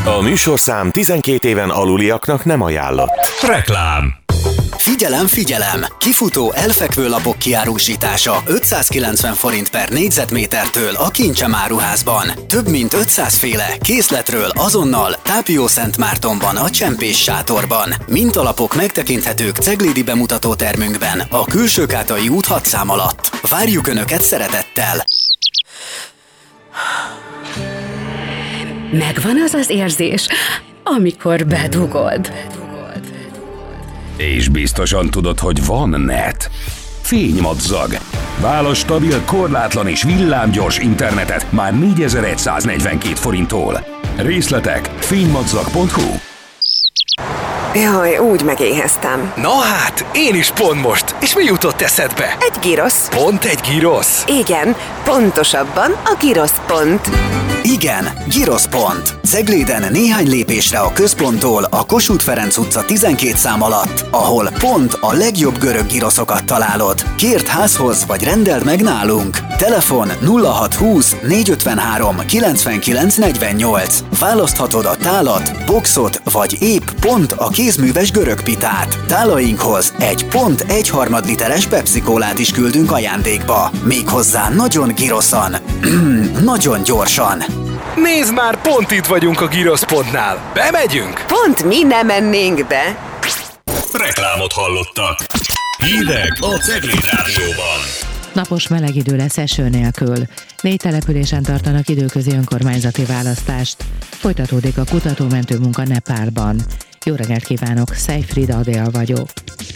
A műsorszám 12 éven aluliaknak nem ajánlott. Reklám. Figyelem, figyelem! Kifutó elfekvő lapok kiárusítása 590 forint per négyzetmétertől a Kincsem áruházban. Több mint 500 féle készletről azonnal Tápiószentmártonban a Csempés sátorban. Mintalapok megtekinthetők ceglédi bemutatótermünkben a Külsőkátai út 6 szám alatt. Várjuk Önöket szeretettel! Megvan az az érzés, amikor bedugod. És biztosan tudod, hogy van net. Fénymadzag. Válasz stabil, korlátlan és villámgyors internetet már 4142 forinttól. Részletek fénymadzag.hu. Jaj, úgy megéheztem. Na hát, én is pont most. És mi jutott eszedbe? Egy girosz. Pont egy girosz? Igen, pontosabban a Girosz pont. Igen, Girosz pont. Cegléden néhány lépésre a központtól a Kossuth Ferenc utca 12 szám alatt, ahol pont a legjobb görög giroszokat találod. Kérd házhoz vagy rendeld meg nálunk. Telefon 0620 453 9948. Választhatod a tálat, boxot vagy épp pont a kézműves görög pitát. Tálainkhoz egy pont 1/3 literes Pepsi-kólát is küldünk ajándékba. Méghozzá nagyon giroszan. Nagyon gyorsan. Nézd már, pont itt vagyunk a Giroszpontnál. Bemegyünk? Pont mi nem mennénk be. Reklámot hallottak. Hírek a Cegléd Rádióban. Napos meleg idő lesz eső nélkül. 4 településen tartanak időközi önkormányzati választást. Folytatódik a kutatómentő munka Nepálban. Jó reggelt kívánok, Szejfrida Adél vagyok.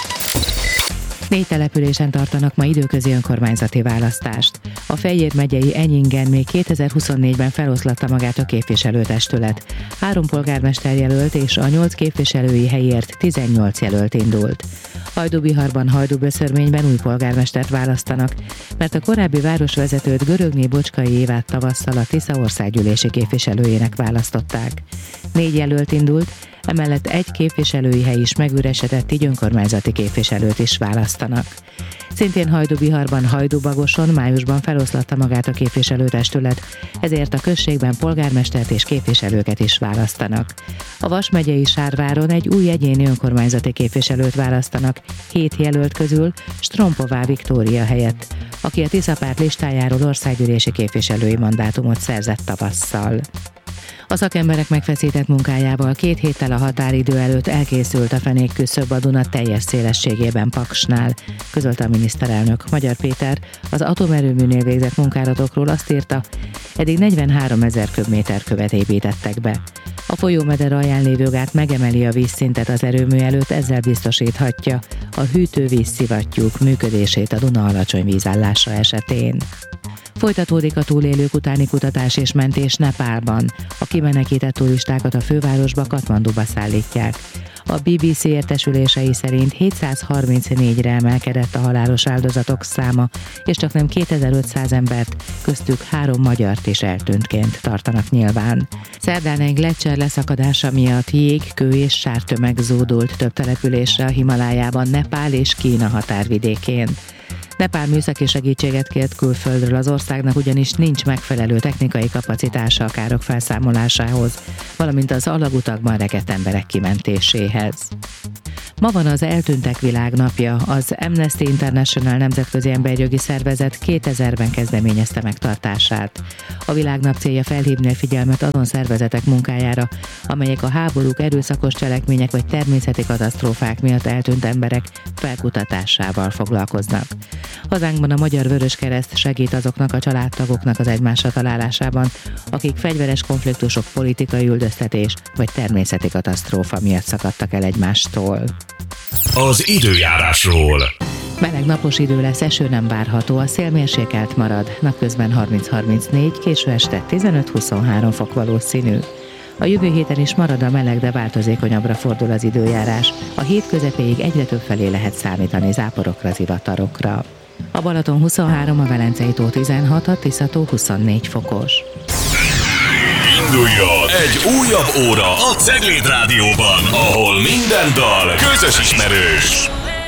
4 településen tartanak ma időközi önkormányzati választást. A Fejér megyei Enyingen még 2024-ben feloszlatta magát a képviselőtestület. 3 polgármester jelölt és a 8 képviselői helyért 18 jelölt indult. Hajdúbiharban, Hajdúböszörményben új polgármestert választanak, mert a korábbi városvezetőt Görögné Bocskai Évát tavasszal a Tisza országgyűlési képviselőjének választották. 4 jelölt indult, emellett 1 képviselői hely is megüresedett, így önkormányzati képviselőt is választanak. Szintén Hajdúbiharban, Hajdúbagoson májusban feloszlatta magát a képviselőtestület, ezért a községben polgármestert és képviselőket is választanak. A Vas megyei Sárváron egy új egyéni önkormányzati képviselőt választanak, 7 jelölt közül Strompová Viktória helyett, aki a Tisza párt listájáról országgyűlési képviselői mandátumot szerzett tavasszal. A szakemberek megfeszített munkájával 2 héttel a határidő előtt elkészült a fenékküszöb a Duna teljes szélességében Paksnál, közölte a miniszterelnök. Magyar Péter az atomerőműnél végzett munkálatokról azt írta, eddig 43 000 köbméter követ építettek be. A folyómeder alján lévő gát megemeli a vízszintet az erőmű előtt, ezzel biztosíthatja a hűtő-vízszivattyúk működését a Duna alacsony vízállása esetén. Folytatódik a túlélők utáni kutatás és mentés Nepálban. A kimenekített turistákat a fővárosba, Katmanduba szállítják. A BBC értesülései szerint 734-re emelkedett a halálos áldozatok száma, és csaknem 2500 embert, köztük 3 magyart is eltűntként tartanak nyilván. Szerdán egy gleccser leszakadása miatt jég, kő és sártömeg zúdult több településre a Himalájában, Nepál és Kína határvidékén. Nepál műszaki segítséget kért külföldről, az országnak ugyanis nincs megfelelő technikai kapacitása a károk felszámolásához, valamint az alagutakban rekedt emberek kimentéséhez. Ma van az Eltűntek Világnapja. Az Amnesty International nemzetközi emberjogi szervezet 2000-ben kezdeményezte megtartását. A világnap célja felhívni a figyelmet azon szervezetek munkájára, amelyek a háborúk, erőszakos cselekmények vagy természeti katasztrófák miatt eltűnt emberek felkutatásával foglalkoznak. Hazánkban a Magyar Vöröskereszt segít azoknak a családtagoknak az egymásra találásában, akik fegyveres konfliktusok, politikai üldöztetés vagy természeti katasztrófa miatt szakadtak el egymástól. Az időjárásról. Meleg napos idő lesz, eső nem várható, a szél mérsékelt marad, napközben 30-34, késő este 15-23 fok valószínű. A jövő héten is marad a meleg, de változékonyabbra fordul az időjárás. A hét közepéig egyre több felé lehet számítani záporokra, zivatarokra. A Balaton 23, a Velencei tó 16, a Tisza-tó 24 fokos. Induljon egy újabb óra a Cegléd Rádióban, ahol minden dal közös ismerős.